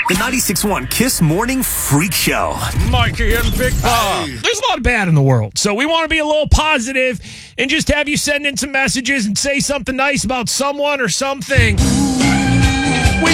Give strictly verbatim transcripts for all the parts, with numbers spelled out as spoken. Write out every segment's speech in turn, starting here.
The ninety-six point one Kiss Morning Freak Show. Mikey and Big Bob. There's a lot of bad in the world, so we want to be a little positive and just have you send in some messages and say something nice about someone or something. We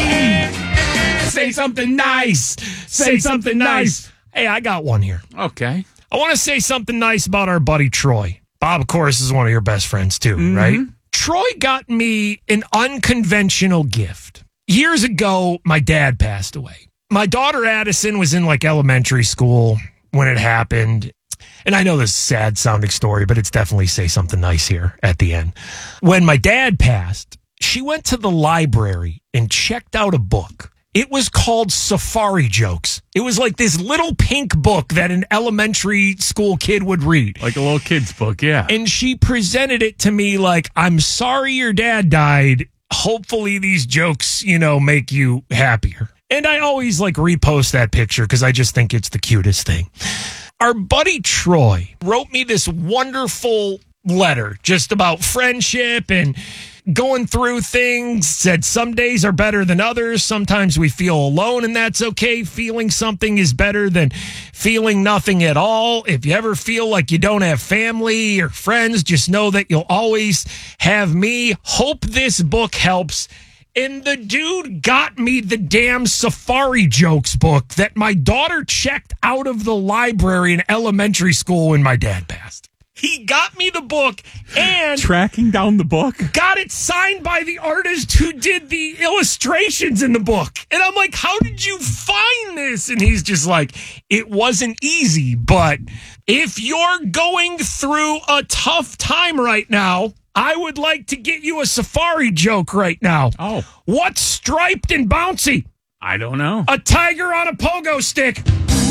say something nice. Say something nice. Hey, I got one here. Okay. I want to say something nice about our buddy Troy. Bob, of course, is one of your best friends too, Mm-hmm. right? Troy got me an unconventional gift. Years ago, my dad passed away. My daughter Addison was in like elementary school when it happened. And I know this is a sad sounding story, but it's definitely say something nice here at the end. When my dad passed, she went to the library and checked out a book. It was called Safari Jokes. It was like this little pink book that an elementary school kid would read. Like a little kid's book, yeah. And she presented it to me like, I'm sorry your dad died. Hopefully these jokes, you know, make you happier. And I always like repost that picture because I just think it's the cutest thing. Our buddy Troy wrote me this wonderful letter just about friendship and going through things. Said some days are better than others. Sometimes we feel alone, and that's okay. Feeling something is better than feeling nothing at all. If you ever feel like you don't have family or friends, just know that you'll always have me. Hope this book helps. And the dude got me the damn Safari Jokes book that my daughter checked out of the library in elementary school when my dad passed. He got me the book and Tracking down the book? got it signed by the artist who did the illustrations in the book. And I'm like, how did you find this? And he's just like, it wasn't easy, but if you're going through a tough time right now, I would like to get you a Safari joke right now. Oh. What's striped and bouncy? I don't know. A tiger on a pogo stick.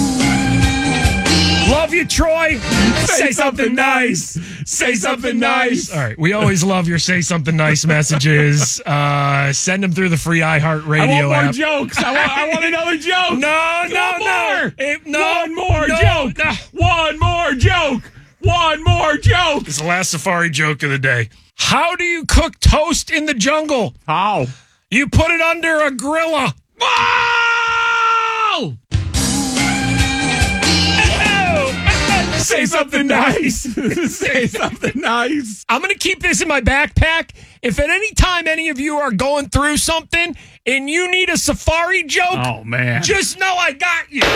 Love you, Troy. Say, something nice. Say something nice. All right. We always love your say something nice messages. Uh, send them through the free iHeartRadio I want more app. jokes. I want, I want another joke. No, no, One no. more. It- no. One more no, joke. no. One more joke. One more joke. It's the last Safari joke of the day. How do you cook toast in the jungle? How? You put it under a grilla. Wow! Say something nice. Say something nice. I'm going to keep this in my backpack. If at any time any of you are going through something and you need a Safari joke, Oh, man. just know I got you.